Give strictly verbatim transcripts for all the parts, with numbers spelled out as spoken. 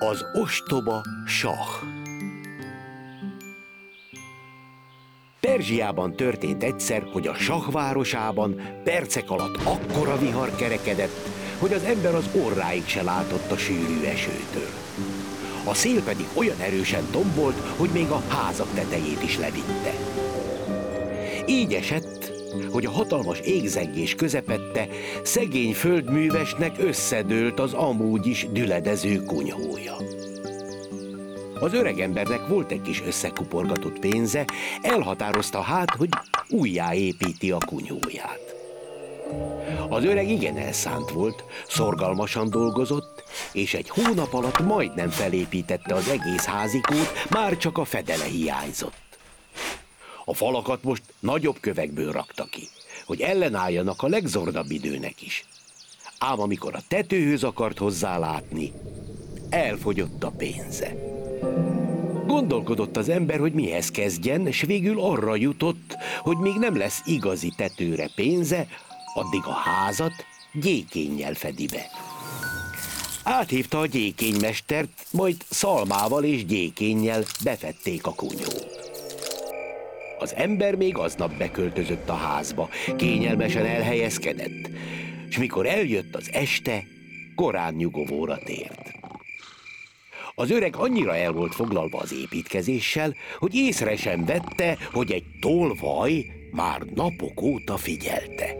Az ostoba sah. Perzsiában történt egyszer, hogy a sah városában percek alatt akkora vihar kerekedett, hogy az ember az orráig se látott a sűrű esőtől. A szél pedig olyan erősen tombolt, hogy még a házak tetejét is levitte. Így esett, hogy a hatalmas égzengés közepette szegény földművesnek összedőlt az amúgy is düledező kunyhója. Az öregembernek volt egy kis összekuporgatott pénze, elhatározta hát, hogy újjáépíti a kunyhóját. Az öreg igen elszánt volt, szorgalmasan dolgozott, és egy hónap alatt majdnem felépítette az egész házikót, már csak a fedele hiányzott. A falakat most nagyobb kövekből rakta ki, hogy ellenálljanak a legzordabb időnek is. Ám amikor a tetőhöz akart hozzálátni, elfogyott a pénze. Gondolkodott az ember, hogy mihez kezdjen, s végül arra jutott, hogy még nem lesz igazi tetőre pénze, addig a házat gyékénnyel fedi be. Áthívta a gyékénymestert, majd szalmával és gyékénnyel befedték a kunyhót. Az ember még aznap beköltözött a házba, kényelmesen elhelyezkedett, s mikor eljött az este, korán nyugovóra tért. Az öreg annyira el volt foglalva az építkezéssel, hogy észre sem vette, hogy egy tolvaj már napok óta figyelte.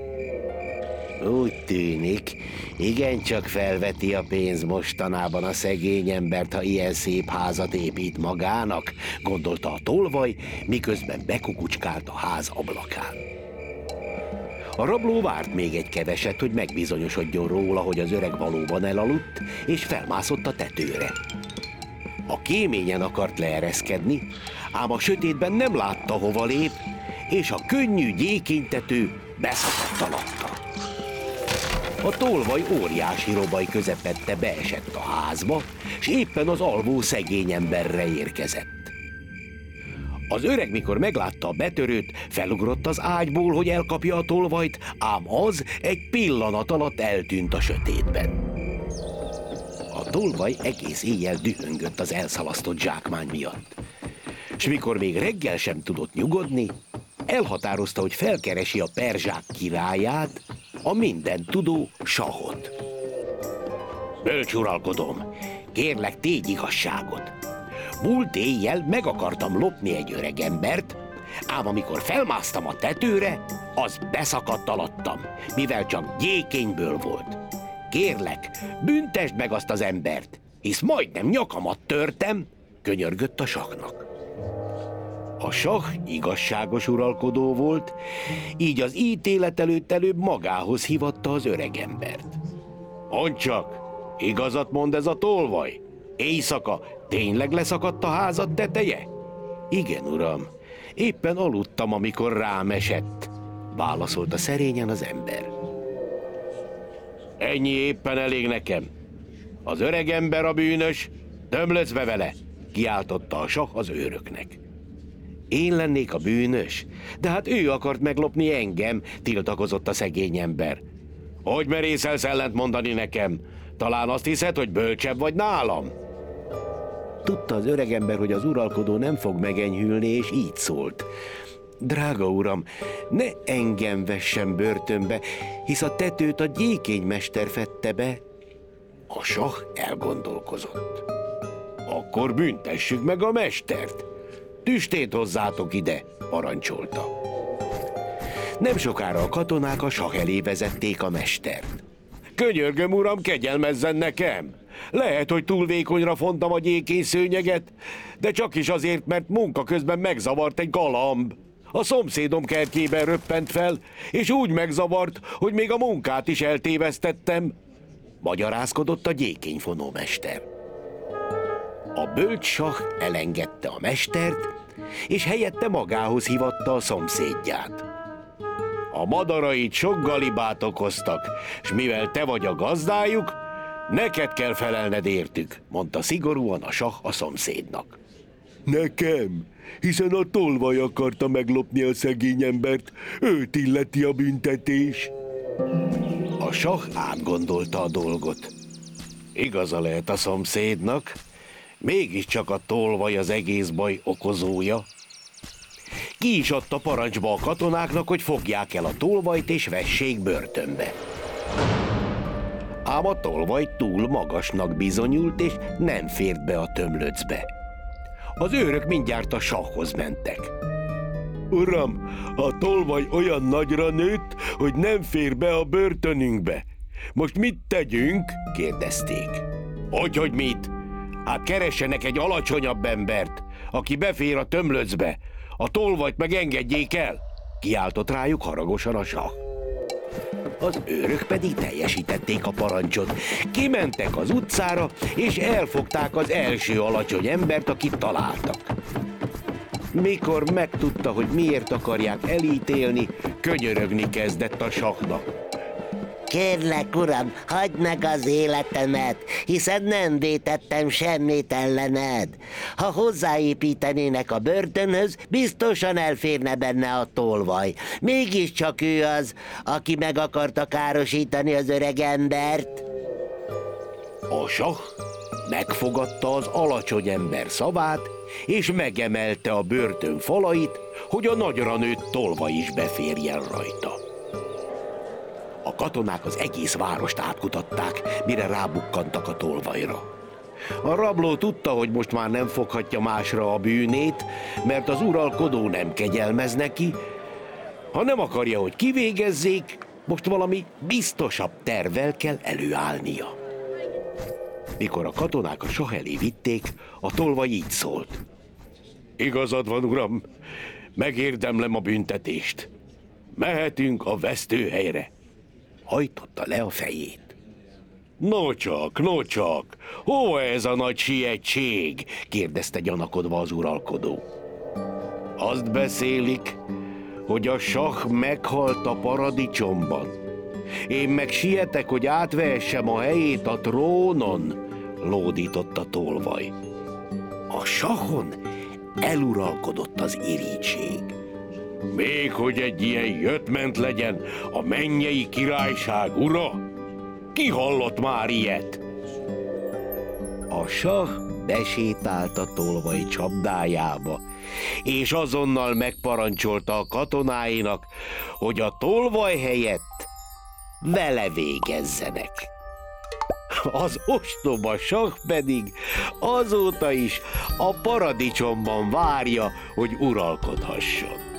Úgy tűnik, igencsak felveti a pénz mostanában a szegény embert, ha ilyen szép házat épít magának, gondolta a tolvaj, miközben bekukucskált a ház ablakán. A rabló várt még egy keveset, hogy megbizonyosodjon róla, hogy az öreg valóban elaludt, és felmászott a tetőre. A kéményen akart leereszkedni, ám a sötétben nem látta, hova lép, és a könnyű gyékénytető beszakadt alatta. A tolvaj óriási robaj közepette beesett a házba, s éppen az alvó szegény emberre érkezett. Az öreg, mikor meglátta a betörőt, felugrott az ágyból, hogy elkapja a tolvajt, ám az egy pillanat alatt eltűnt a sötétben. A tolvaj egész éjjel dühöngött az elszalasztott zsákmány miatt. S mikor még reggel sem tudott nyugodni, elhatározta, hogy felkeresi a perzsák királyát, a mindent tudó sahot. Bölcs uralkodóm, kérlek, tégy igazságot. Múlt éjjel meg akartam lopni egy öregembert, ám amikor felmásztam a tetőre, az beszakadt alattam, mivel csak gyékényből volt. Kérlek, büntesd meg azt az embert, hisz majdnem nyakamat törtem, könyörgött a sahnak. A sah igazságos uralkodó volt, így az ítélet előtt előbb magához hívatta az öregembert. Mondd csak, igazat mond ez a tolvaj? Éjszaka tényleg leszakadt a házad teteje? Igen, uram, éppen aludtam, amikor rám esett, válaszolta szerényen az ember. Ennyi éppen elég nekem. Az öregember a bűnös, tömlöcbe vele, kiáltotta a sah az őröknek. Én lennék a bűnös? De hát ő akart meglopni engem, tiltakozott a szegény ember. Hogy merészelsz ellent mondani nekem? Talán azt hiszed, hogy bölcsebb vagy nálam? Tudta az öregember, hogy az uralkodó nem fog megenyhülni, és így szólt. Drága uram, ne engem vessen börtönbe, hisz a tetőt a gyékénymester fedte be. A sah elgondolkozott. Akkor büntessük meg a mestert. Tüstét hozzátok ide, parancsolta. Nem sokára a katonák a sah elé vezették a mestert. Könyörgöm, uram, kegyelmezzen nekem! Lehet, hogy túl vékonyra fontam a gyékény szőnyeget, de csak is azért, mert munka közben megzavart egy galamb. A szomszédom kertjében röppent fel, és úgy megzavart, hogy még a munkát is eltévesztettem, magyarázkodott a gyékényfonómester. A bölcs sah elengedte a mestert, és helyette magához hívatta a szomszédját. A madarait sok galibát okoztak, s mivel te vagy a gazdájuk, neked kell felelned értük, mondta szigorúan a sah a szomszédnak. Nekem? Hiszen a tolvaj akarta meglopni a szegény embert, őt illeti a büntetés. A sah átgondolta a dolgot. Igaza lehet a szomszédnak, Mégiscsak a tolvaj az egész baj okozója. Ki is adta parancsba a katonáknak, hogy fogják el a tolvajt és vessék börtönbe. Ám a tolvaj túl magasnak bizonyult, és nem fért be a tömlöcbe. Az őrök mindjárt a sahhoz mentek. Uram, a tolvaj olyan nagyra nőtt, hogy nem fér be a börtönünkbe. Most mit tegyünk? Kérdezték. Hogyhogy mit? Hát keressenek egy alacsonyabb embert, aki befér a tömlöcbe. A tolvajt meg engedjék el! Kiáltott rájuk haragosan a sah. Az őrök pedig teljesítették a parancsot. Kimentek az utcára, és elfogták az első alacsony embert, akit találtak. Mikor megtudta, hogy miért akarják elítélni, könyörögni kezdett a sahnak. Kérlek, uram, hagyd meg az életemet, hiszen nem vétettem semmit ellened. Ha hozzáépítenének a börtönhöz, biztosan elférne benne a tolvaj. Mégiscsak ő az, aki meg akarta károsítani az öreg embert. A sah megfogadta az alacsony ember szavát, és megemelte a börtön falait, hogy a nagyra nőtt tolvaj is beférjen rajta. A katonák az egész várost átkutatták, mire rábukkantak a tolvajra. A rabló tudta, hogy most már nem foghatja másra a bűnét, mert az uralkodó nem kegyelmez neki. Ha nem akarja, hogy kivégezzék, most valami biztosabb tervvel kell előállnia. Mikor a katonák a sah elé vitték, a tolvaj így szólt. Igazad van, uram, megérdemlem a büntetést. Mehetünk a vesztőhelyre. Hajtotta le a fejét. Nocsak, nocsak, hova ez a nagy sietség? Kérdezte gyanakodva az uralkodó. Azt beszélik, hogy a sah meghalt a paradicsomban. Én meg sietek, hogy átvehessem a helyét a trónon, lódított a tolvaj. A sahon eluralkodott az irigység. Még hogy egy ilyen jött-ment legyen a mennyei királyság ura? Ki hallott már ilyet? A sah besétált a tolvaj csapdájába, és azonnal megparancsolta a katonáinak, hogy a tolvaj helyett vele végezzenek. Az ostoba sah pedig azóta is a paradicsomban várja, hogy uralkodhasson.